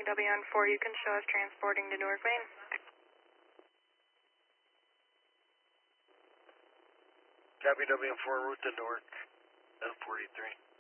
WN4, you can show us transporting to Newark, Maine. Copy WN4, route to Newark, F43.